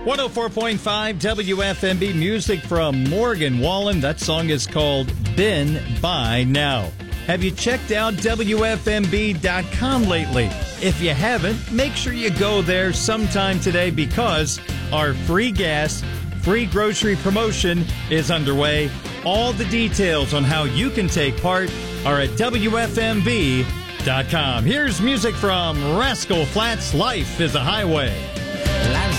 104.5 WFMB, music from Morgan Wallen. That song is called Been By Now. Have you checked out WFMB.com lately? If you haven't, make sure you go there sometime today because our free gas, free grocery promotion is underway. All the details on how you can take part are at WFMB.com. Here's music from Rascal Flatts, Life is a Highway.